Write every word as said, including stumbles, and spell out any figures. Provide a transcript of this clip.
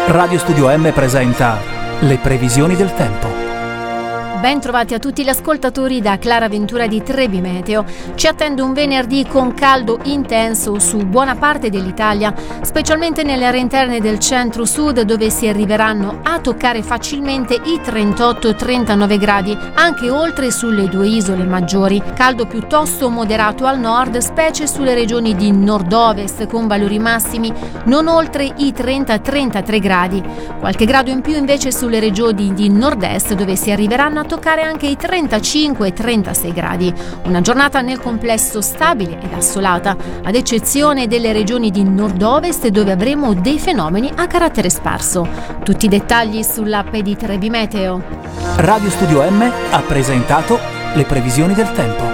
Radio Studio M presenta le previsioni del tempo. Ben trovati a tutti gli ascoltatori da Clara Ventura di Trebi Meteo. Ci attende un venerdì con caldo intenso su buona parte dell'Italia, specialmente nelle aree interne del centro-sud, dove si arriveranno a toccare facilmente i trentotto trentanove gradi, anche oltre sulle due isole maggiori. Caldo piuttosto moderato al nord, specie sulle regioni di nord-ovest, con valori massimi non oltre i trenta trentatré gradi. Qualche grado in più invece sulle regioni di nord-est, dove si arriveranno a toccare anche i trentacinque trentasei gradi. Una giornata nel complesso stabile ed assolata, ad eccezione delle regioni di nord-ovest, dove avremo dei fenomeni a carattere sparso. Tutti i dettagli sull'app di Trebi Meteo. Radio Studio M ha presentato le previsioni del tempo.